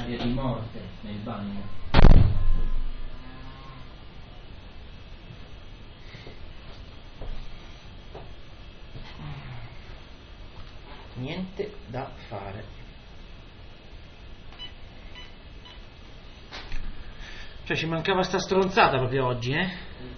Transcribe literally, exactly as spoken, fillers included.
aria di morte nel bagno. Niente da fare. Cioè ci mancava sta stronzata proprio oggi, eh?